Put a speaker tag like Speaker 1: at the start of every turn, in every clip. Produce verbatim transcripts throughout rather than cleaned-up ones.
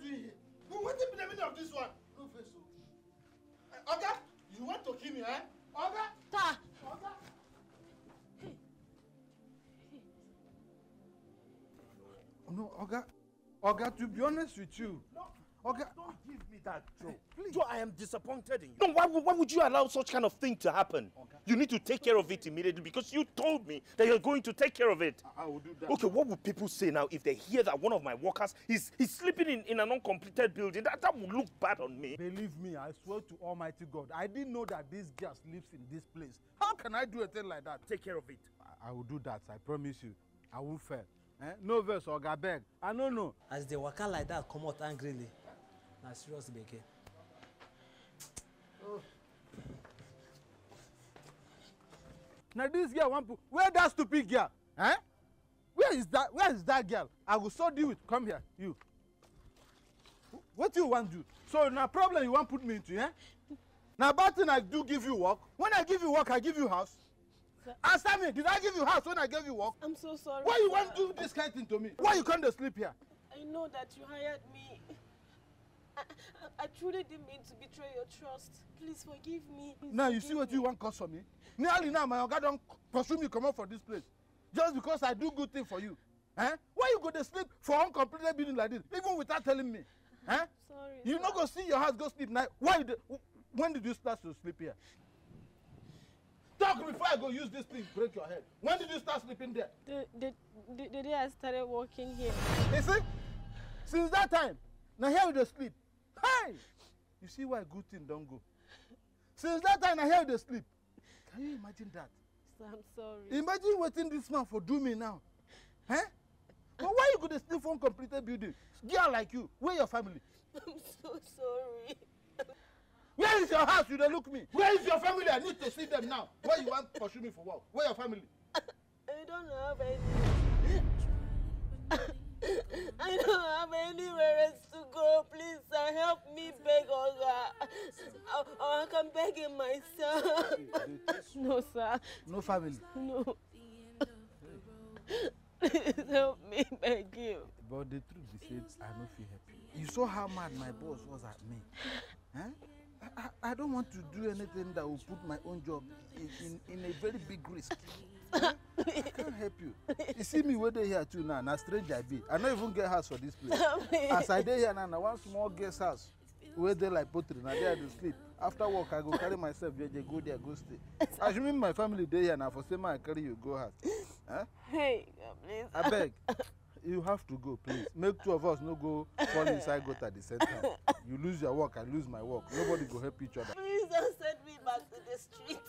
Speaker 1: doing here? What is the meaning of this one? No face. Uh, Oga, you want to kill me, eh? Oga?
Speaker 2: Ta!
Speaker 1: Oga?
Speaker 2: Hey.
Speaker 3: Oh, no, Oga. Oga, to be honest with you.
Speaker 1: No.
Speaker 3: Oga,
Speaker 1: don't give me that, Joe.
Speaker 3: Please.
Speaker 1: Joe, I am disappointed in you. No, why, why would you allow such kind of thing to happen? Okay. You need to take care of it immediately because you told me that you're going to take care of it.
Speaker 3: I, I will do that.
Speaker 1: Okay, what would people say now if they hear that one of my workers is, is sleeping in, in an uncompleted building? That, that would look bad on me.
Speaker 3: Believe me, I swear to Almighty God, I didn't know that this girl sleeps in this place. How can I do a thing like that?
Speaker 1: Take care of it.
Speaker 3: I, I will do that, I promise you. I won't fail. Eh? No verse, Oga beg. I don't know.
Speaker 4: As they waka like that, come out angrily. Na serious beke.
Speaker 3: Oh. Now this girl want to where that stupid girl? Eh? Where is that? Where is that girl? I will so deal with. Come here, you. What do you want to do? So now problem you want to put me into, eh? Now bad thing I do give you work. When I give you work, I give you house. Sir. Answer me. Did I give you house when I gave you work?
Speaker 2: I'm so sorry.
Speaker 3: Why you want to do this kind of thing to me? Why you can't sleep here?
Speaker 2: I know that you hired me. I, I, I truly didn't mean to betray your trust. Please forgive me. Please
Speaker 3: now
Speaker 2: forgive
Speaker 3: you see what
Speaker 2: me.
Speaker 3: you want cause for me? Nearly now my oga don't pursue me come out for this place. Just because I do good thing for you. Eh? Why you go to sleep for uncompleted building like this? Even without telling me. Eh?
Speaker 2: Sorry.
Speaker 3: You not go see your house go sleep now. Why did, when did you start to sleep here? Talk before I go use this thing break your head. When did you start sleeping there?
Speaker 2: The, the, the, the day I started working here.
Speaker 3: You see? Since that time, now here with the sleep. Hey! You see why good thing don't go. Since that time, I hear the sleep. Can you imagine that?
Speaker 2: So I'm sorry.
Speaker 3: Imagine waiting this man for do me now. Eh? But why you go to sleep for uncompleted building? Girl like you, where your family?
Speaker 2: I'm so sorry.
Speaker 3: Where is your house? You don't look me. Where is your family? I need to see them now. Where you want to pursue me for work? Where your family?
Speaker 2: I don't have any. I don't have anywhere else to go. Please, sir, help me beg Oga. Or I can beg him myself. No, sir.
Speaker 3: No family?
Speaker 2: No. Please help me beg you.
Speaker 3: But the truth is, I don't feel happy. You saw how mad my boss was at me. Huh? I, I, I don't want to do anything that will put my own job in, in, in a very big risk. Huh? I can't help you. You see me where they here too now, now strange I be. I don't even get house for this place. As I dey here now, now one small guest house where they like pottery, now there to sleep. After work, I go carry myself, yeah, go there, go stay. Assuming my family dey here now, for same I carry you go house. Huh?
Speaker 2: Hey, God, please.
Speaker 3: I beg. You have to go, please. Make two of us no go fall inside gutter at the same time. You lose your work, I lose my work. Nobody go help each other.
Speaker 2: Please don't send me back to the streets.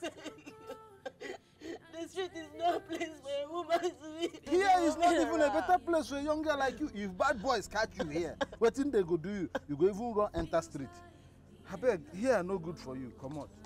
Speaker 2: The street is no place for a woman to be.
Speaker 3: Here is not even a better place for a young girl like you. If bad boys catch you here, what thing they go do you? You go even run enter street. I beg, here no good for you. Come on.